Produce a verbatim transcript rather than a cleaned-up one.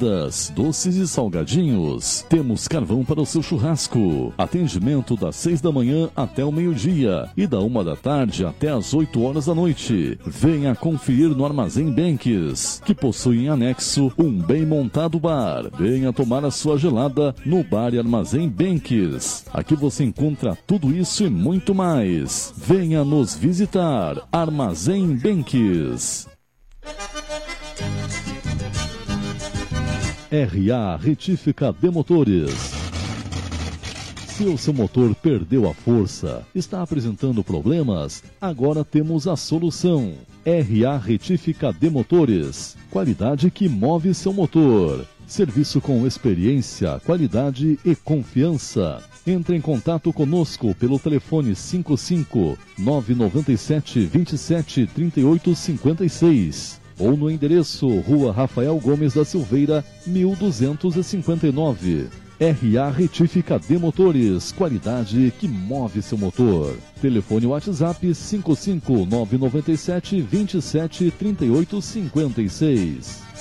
bebidas, doces e salgadinhos. Temos carvão para o seu churrasco. Atendimento das seis da manhã até o meio-dia e da uma da tarde até as oito horas da noite. Venha conferir no Armazém Benques, que possui em anexo um bem montado bar. Venha tomar a sua gelada no Bar e Armazém Benques. Aqui você encontra tudo isso e muito mais. Venha nos visitar. Armazém Benques. R A Retífica de Motores. Se o seu motor perdeu a força, está apresentando problemas, agora temos a solução. R A Retífica de Motores. Qualidade que move seu motor. Serviço com experiência, qualidade e confiança. Entre em contato conosco pelo telefone cinco cinco nove nove sete, dois sete, três oito cinco seis ou no endereço Rua Rafael Gomes da Silveira, mil duzentos e cinquenta e nove. R A Retífica de Motores, qualidade que move seu motor. Telefone WhatsApp cinco cinco nove nove sete, dois sete, três oito cinco seis.